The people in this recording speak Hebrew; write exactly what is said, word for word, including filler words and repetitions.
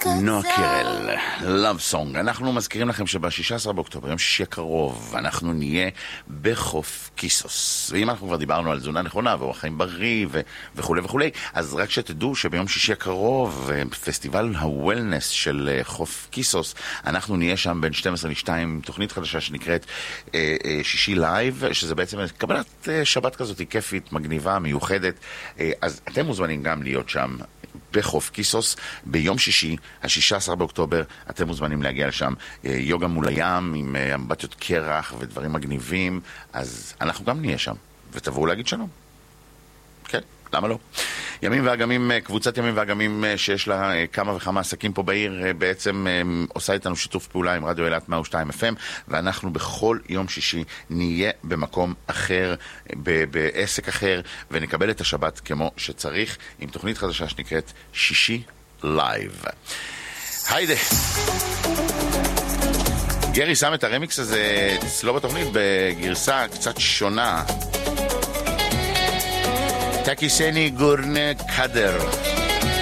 נועה קירל, Love Song. אנחנו מזכירים לכם שב-שישה עשר באוקטובר, יום שישי הקרוב, אנחנו נהיה בחוף קיסוס. ואם אנחנו כבר דיברנו על תזונה נכונה ואורח חיים בריא ו- וכו' וכו', אז רק שתדעו שביום שישי הקרוב, פסטיבל הוולנס של חוף קיסוס, אנחנו נהיה שם בין שתים עשרה לשתיים, תוכנית חדשה שנקראת אה, אה, שישי לייב, שזה בעצם קבלת אה, שבת כזאת כיפית, מגניבה, מיוחדת. אה, אז אתם מוזמנים גם להיות שם בחוף קיסוס ביום שישי, ה-שישה עשר באוקטובר. אתם מוזמנים להגיע לשם, יוגה מול הים עם אמבטיות קרח ודברים מגניבים, אז אנחנו גם נהיה שם ותבואו להגיד שלום. כן, למה לא? ימים ואגמים, קבוצת ימים ואגמים שיש לה כמה וכמה עסקים פה בעיר, בעצם עושה איתנו שיתוף פעולה עם רדיו אילת מאה ושתיים אף אם, ואנחנו בכל יום שישי נהיה במקום אחר, בעסק אחר, ונקבל את השבת כמו שצריך, עם תוכנית חדשה שנקראת שישי לייב. היידה, גרי שם את הרמיקס הזה אצלו בתוכנית בגרסה קצת שונה. תקיסני גורנה קדר.